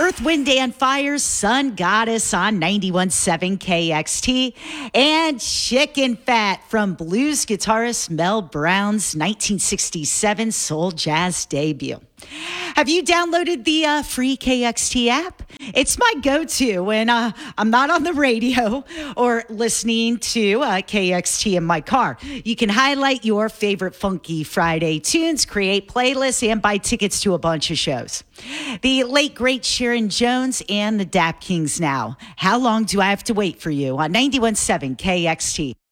Earth, Wind, and Fire's Sun Goddess on 91.7 KXT, and Chicken Fat from blues guitarist Mel Brown's 1967 soul jazz debut. Have you downloaded the free KXT app? It's my go-to when I'm not on the radio or listening to KXT in my car. You can highlight your favorite Funky Friday tunes, create playlists, and buy tickets to a bunch of shows. The late, great Sharon Jones and the Dap Kings now. How long do I have to wait for you on 91.7 KXT?